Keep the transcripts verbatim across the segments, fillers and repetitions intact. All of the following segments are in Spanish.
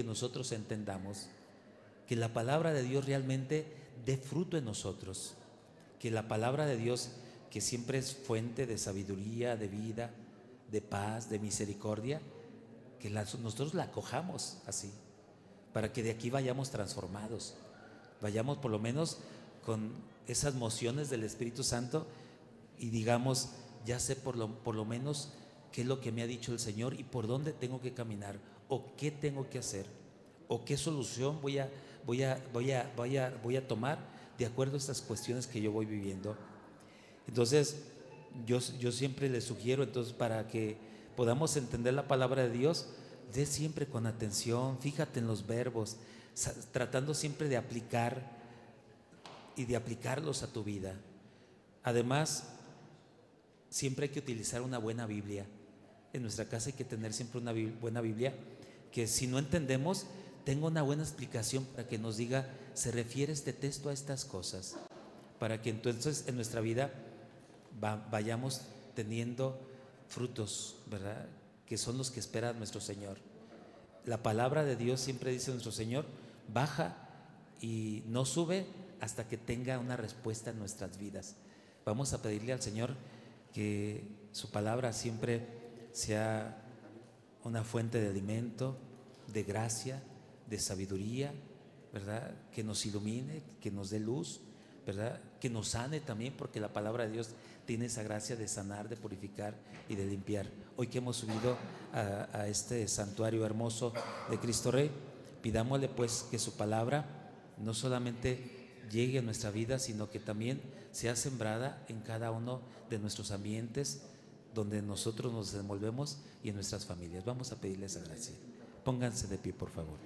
nosotros entendamos que la palabra de Dios realmente dé fruto en nosotros, que la palabra de Dios, que siempre es fuente de sabiduría, de vida, de paz, de misericordia, que la, nosotros la acojamos así, para que de aquí vayamos transformados, vayamos por lo menos con esas mociones del Espíritu Santo y digamos, ya sé por lo, por lo menos qué es lo que me ha dicho el Señor y por dónde tengo que caminar, o qué tengo que hacer, o qué solución voy a, voy a, voy a, voy a, voy a tomar de acuerdo a estas cuestiones que yo voy viviendo. Entonces yo, yo siempre les sugiero, entonces, para que podamos entender la palabra de Dios, lee siempre con atención, fíjate en los verbos, tratando siempre de aplicar y de aplicarlos a tu vida. Además, siempre hay que utilizar una buena Biblia. En nuestra casa hay que tener siempre una buena Biblia, que si no entendemos, tenga una buena explicación para que nos diga, se refiere este texto a estas cosas, para que entonces en nuestra vida va, vayamos teniendo frutos, ¿verdad?, que son los que espera nuestro Señor. La palabra de Dios, siempre dice nuestro Señor, baja y no sube hasta que tenga una respuesta en nuestras vidas. Vamos a pedirle al Señor que su palabra siempre sea una fuente de alimento, de gracia, de sabiduría, ¿verdad?, que nos ilumine, que nos dé luz, ¿verdad?, que nos sane también, porque la palabra de Dios tiene esa gracia de sanar, de purificar y de limpiar. Hoy que hemos subido a, a este santuario hermoso de Cristo Rey, pidámosle pues que su palabra no solamente llegue a nuestra vida, sino que también sea sembrada en cada uno de nuestros ambientes donde nosotros nos desenvolvemos y en nuestras familias. Vamos a pedirle esa gracia. Pónganse de pie, por favor.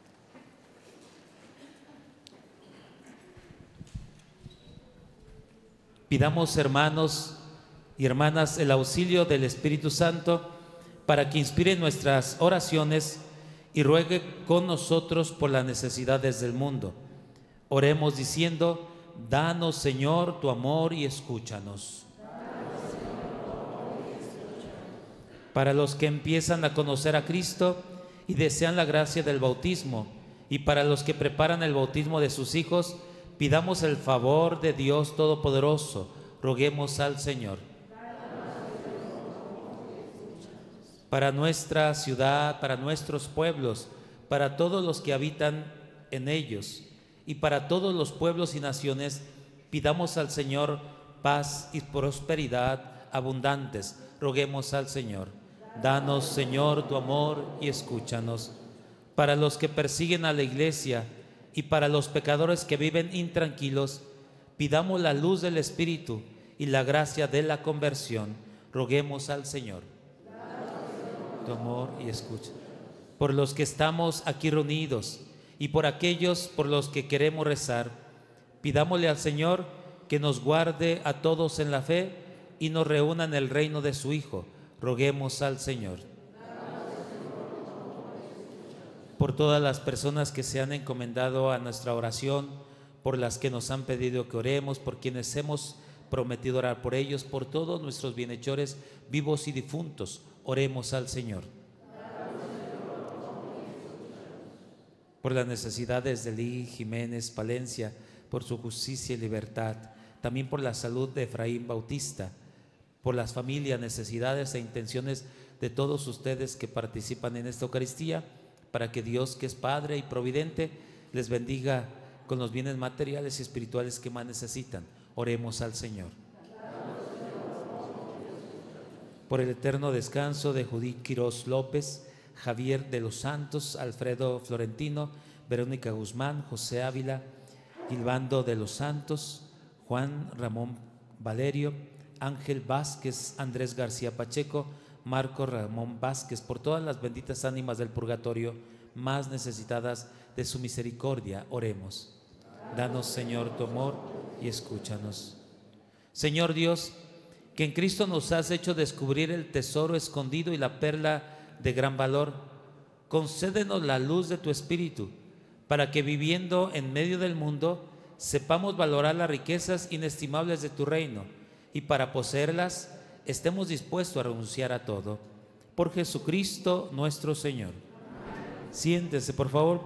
Pidamos, hermanos y hermanas, el auxilio del Espíritu Santo para que inspire nuestras oraciones y ruegue con nosotros por las necesidades del mundo. Oremos diciendo: danos, Señor, tu amor y escúchanos. Para los que empiezan a conocer a Cristo y desean la gracia del bautismo, y para los que preparan el bautismo de sus hijos, pidamos el favor de Dios Todopoderoso. Roguemos al Señor. Para nuestra ciudad, para nuestros pueblos, para todos los que habitan en ellos, y para todos los pueblos y naciones, pidamos al Señor paz y prosperidad abundantes. Roguemos al Señor. Danos, Señor, tu amor y escúchanos. Para los que persiguen a la iglesia y para los pecadores que viven intranquilos, pidamos la luz del Espíritu y la gracia de la conversión. Roguemos al Señor. Tu amor y escucha. Por los que estamos aquí reunidos y por aquellos por los que queremos rezar, pidámosle al Señor que nos guarde a todos en la fe y nos reúna en el reino de su Hijo. Roguemos al Señor. Por todas las personas que se han encomendado a nuestra oración, por las que nos han pedido que oremos, por quienes hemos prometido orar por ellos, por todos nuestros bienhechores vivos y difuntos, oremos al Señor. Por las necesidades de Lee Jiménez Palencia, por su justicia y libertad, también por la salud de Efraín Bautista, por las familias, necesidades e intenciones de todos ustedes que participan en esta Eucaristía, para que Dios, que es Padre y Providente, les bendiga con los bienes materiales y espirituales que más necesitan. Oremos al Señor. Por el eterno descanso de Judith Quirós López, Javier de los Santos, Alfredo Florentino, Verónica Guzmán, José Ávila, Gilbando de los Santos, Juan Ramón Valerio, Ángel Vázquez, Andrés García Pacheco, Marco Ramón Vázquez, por todas las benditas ánimas del purgatorio más necesitadas de su misericordia, oremos. Danos, Señor, tu amor y escúchanos. Señor Dios, que en Cristo nos has hecho descubrir el tesoro escondido y la perla de gran valor, concédenos la luz de tu Espíritu, para que viviendo en medio del mundo sepamos valorar las riquezas inestimables de tu reino, y para poseerlas estemos dispuestos a renunciar a todo. Por Jesucristo nuestro Señor. Siéntese, por favor.